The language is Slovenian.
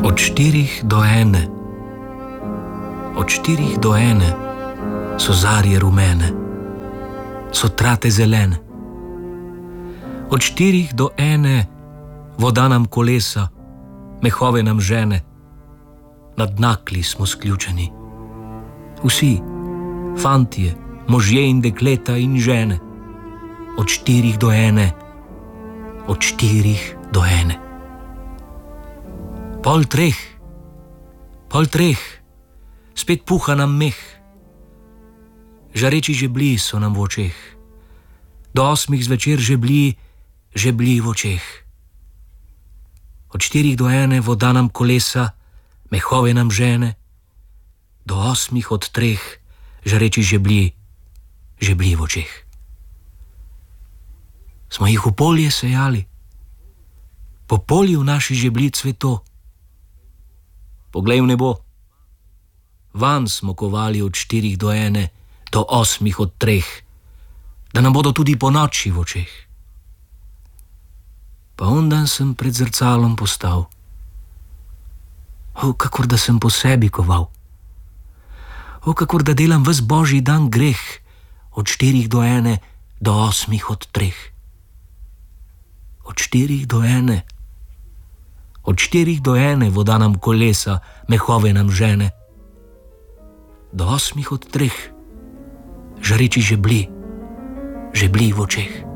Od 4 do 1, od 4 do 1 so zarje rumene, so trate zelene. Od 4 do 1 voda nam kolesa, mehove nam žene, nad nakli smo sključeni. Vsi, fantje, možje in dekleta in žene, od 4 do 1, od 4 do 1. Pol treh, spet puha nam meh, žareči žeblji so nam v očeh, do 8 zvečer žeblji v očeh. Od 4 do 1 voda nam kolesa, mehove nam žene, do 8 od 3 žareči žeblji v očeh. Smo jih v polje sejali, po polju naši žeblji cveto. Poglej v nebo, van smo kovali od 4 do 1 do 8 od 3, da nam bodo tudi po noči v očeh. Pa ondan sem pred zrcalom postal, kakor da sem po sebi koval, kakor da delam ves božji dan greh, od 4 do 1 do 8 od 3. Od 4 do 1, od 4 do 1 voda nam kolesa, mehove nam žene, do 8 od 3 žareči žeblji v očeh.